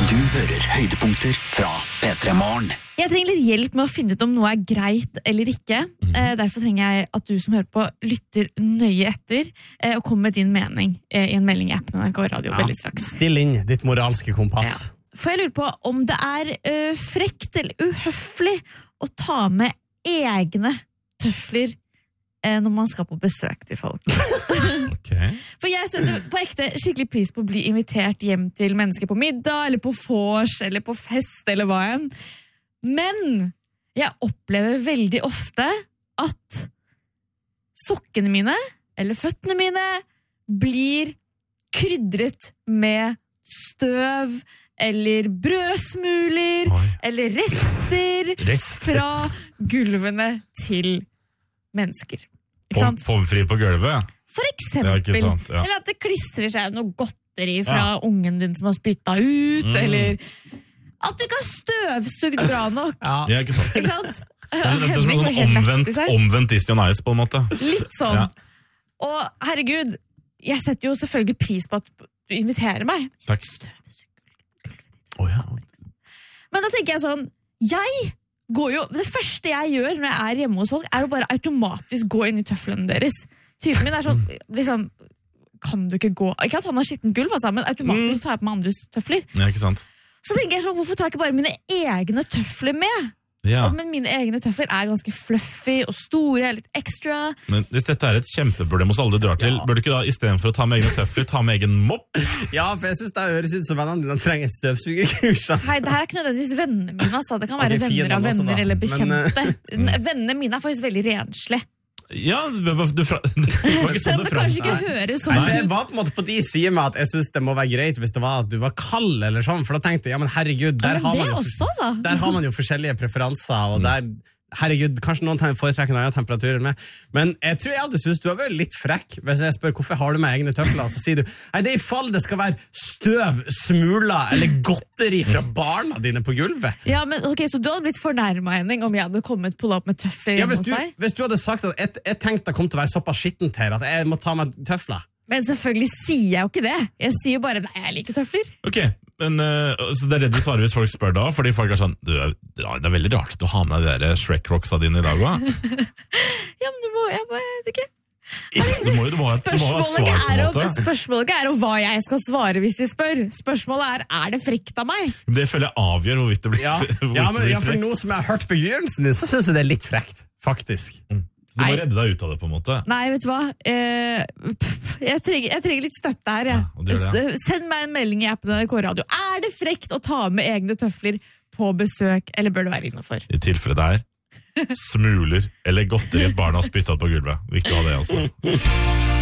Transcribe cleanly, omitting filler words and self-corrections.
Du hører høydepunkter fra P3 Morgen. Jeg trenger litt hjelp med å finne ut om noe er greit eller ikke. Derfor trenger jeg at du som hører på lytter nøye etter og kommer med din mening i en melding i appen NRK Radio veldig straks. Still inn ditt moralske kompass. Ja. For jeg lurer på om det er frekt eller uhøflig å ta med egne tøfler når man skal på besøk til folk. Okay. For jeg setter på ekte skikkelig pris på å bli invitert hjem til mennesker på middag, eller på vors, eller på fest, eller hva enn. Men jeg opplever veldig ofte at sokkene mine, eller føttene mine, blir krydret med støv, eller brødsmuler, eller rester fra gulvene til mennesker. Ikke sant? Pomfri på gulvet? For eksempel. Sant, ja. Eller at det klistrer seg noe godteri fra ungen din som har spyttet ut, eller at du ikke har støvsugd bra nok. Ja, ikke sant? Ikke sant? Det er som en omvendt Disney on Ice, på en måte. Litt sånn. Ja. Og herregud, jeg setter jo selvfølgelig pris på at du inviterer meg. Takk. Men da tenker jeg sånn, det første jeg gjør når jeg er hjemme hos folk, er å bare automatisk gå inn i tøflene deres. Typen min er sånn, liksom, kan du ikke gå? Ikke at han har skittent gulv, altså, men automatisk tar jeg på med andres tøfler. Ja, ikke sant? Så tenker jeg sånn, hvorfor tar jeg ikke bare mine egne tøfler med? Ja. Men mine egne tøfler er ganske fluffy og store, litt ekstra. Men hvis dette er et kjempeproblem hos alle du drar til, bør du ikke da, i stedet for å ta med egne tøfler, ta med egen mopp? Ja, for jeg synes det høres ut som vennene dine trenger et støvsugerkurs. Nei, det her er ikke nødvendigvis vennene mine, altså. Det kan være venner av venner eller bekjente. Vennene mine er faktisk veldig renslige. Ja, det var ikke sånn det kanskje ikke høres sånn ut. Jeg var på en måte på de sider med at jeg synes det må være greit hvis det var at du var kald eller sånn, for da tenkte jeg, ja, men herregud, der har man jo forskjellige preferanser, og der, herregud, kanskje noen foretrekker en annen temperatur enn meg, men jeg tror jeg hadde synes du har vært litt frekk hvis jeg spør hvorfor har du med egne tøfler, så sier du, nei, det er i fall det skal være støv, smuler eller godteri fra barna dine på gulvet. Ja, men ok, så du hadde blitt fornærmet, Henning, om jeg hadde kommet på opp med tøfler hjemme hos deg? Hvis du hadde sagt at jeg tenkte det kom til å være såpass skittent her, at jeg må ta med tøfler. Men selvfølgelig sier jeg jo ikke det. Jeg sier jo bare, nei, jeg liker tøfler. Ok, men så det er det du svarer hvis folk spør da, fordi folk er sånn, det er veldig rart at du har med de der Shrek-rocksa dine i dag, hva? Ja, men jeg vet ikke. Du må ha et svar på en måte. Spørsmålet er hva jeg skal svare hvis jeg spør. Spørsmålet er det frekt av meg? Det føler jeg avgjør hvorvidt det blir frekt. For noe som jeg har hørt begrunnelsen din, så synes jeg det er litt frekt, faktisk. Du må redde deg ut av det på en måte. Nei, vet du hva? Jeg trenger litt støtte her. Send meg en melding i appen NRK Radio. Er det frekt å ta med egne tøfler på besøk, eller bør det være innenfor? I tilfelle det er smuler eller godteri et barn har spyttet på gulvet. Viktig å ha det også.